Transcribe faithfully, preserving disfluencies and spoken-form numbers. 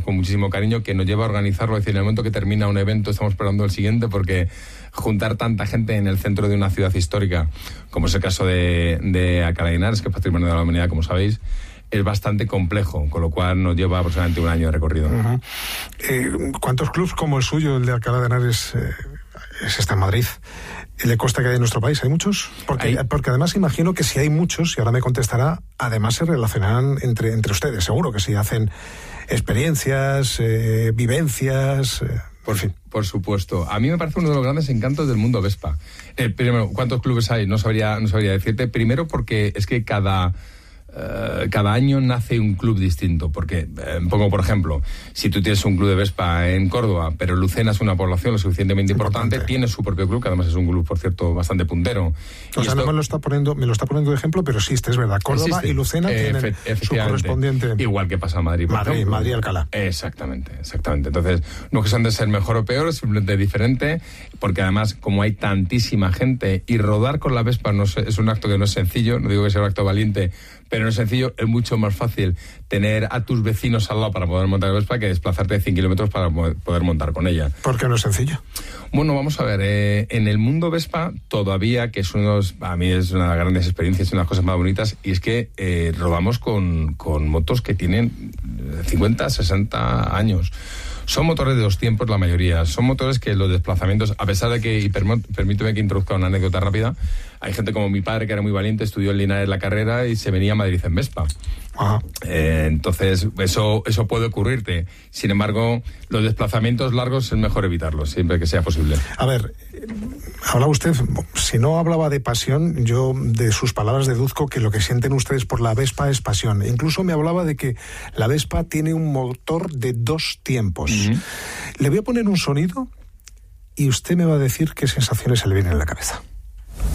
con muchísimo cariño, que nos lleva a organizarlo. Es decir, en el momento que termina un evento estamos esperando el siguiente, porque juntar tanta gente en el centro de una ciudad histórica, como es el caso de, de Alcalá de Henares, que es Patrimonio de la Humanidad, como sabéis, es bastante complejo, con lo cual nos lleva aproximadamente un año de recorrido. Uh-huh. eh, ¿Cuántos clubs como el suyo, el de Alcalá de Henares, eh, es está en Madrid, le consta que hay en nuestro país? ¿Hay muchos? Porque, porque además imagino que si hay muchos, y ahora me contestará, además se relacionarán entre, entre ustedes, seguro que sí, hacen experiencias, eh, vivencias... Eh, Por, fin. por supuesto. A mí me parece uno de los grandes encantos del mundo Vespa. Eh, primero, ¿cuántos clubes hay? No sabría, no sabría decirte. Primero porque es que cada... Uh, cada año nace un club distinto, porque, eh, pongo por ejemplo, si tú tienes un club de Vespa en Córdoba, pero Lucena es una población lo suficientemente importante, importante, tiene su propio club, que además es un club, por cierto, bastante puntero. O y sea, esto... no me lo está poniendo, me lo está poniendo de ejemplo, pero existe, es verdad. Córdoba existe. Y Lucena eh, tienen efe- su correspondiente. Igual que pasa en Madrid. Madrid, ejemplo. Madrid, Alcalá. Exactamente, exactamente. Entonces, no es que sean de ser mejor o peor, es simplemente diferente, porque además, como hay tantísima gente, y rodar con la Vespa no es, es un acto que no es sencillo, no digo que sea un acto valiente, pero no es sencillo, es mucho más fácil tener a tus vecinos al lado para poder montar la Vespa que desplazarte de cien kilómetros para poder montar con ella. ¿Por qué no es sencillo? Bueno, vamos a ver, eh, en el mundo Vespa todavía, que es uno, a mí es una de las grandes experiencias, una de las cosas más bonitas, y es que eh, rodamos con, con motos que tienen cincuenta, sesenta años. Son motores de dos tiempos la mayoría, son motores que los desplazamientos, a pesar de que, y perm- permíteme que introduzca una anécdota rápida, hay gente como mi padre que era muy valiente, estudió en Linares la carrera y se venía a Madrid en Vespa. Ajá. Eh, entonces, eso eso puede ocurrirte. Sin embargo, los desplazamientos largos es mejor evitarlos, siempre que sea posible. A ver, habla usted, si no hablaba de pasión, yo de sus palabras deduzco que lo que sienten ustedes por la Vespa es pasión. Incluso me hablaba de que la Vespa tiene un motor de dos tiempos. Uh-huh. Le voy a poner un sonido y usted me va a decir qué sensaciones se le vienen en la cabeza.